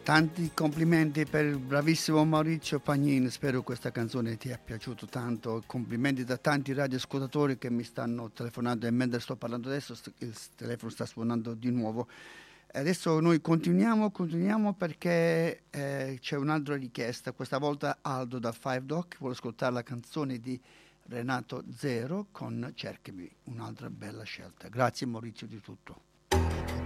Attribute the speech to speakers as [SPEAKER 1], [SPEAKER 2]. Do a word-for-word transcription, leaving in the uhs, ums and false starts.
[SPEAKER 1] Tanti complimenti per il bravissimo Maurizio Pagnin, spero questa canzone ti è piaciuto tanto. Complimenti da tanti radioascoltatori che mi stanno telefonando e mentre sto parlando adesso il telefono sta suonando di nuovo. Adesso noi continuiamo, continuiamo perché eh, c'è un'altra richiesta, questa volta Aldo da Five Doc vuole ascoltare la canzone di Renato Zero con Cercami, un'altra bella scelta. Grazie Maurizio di tutto.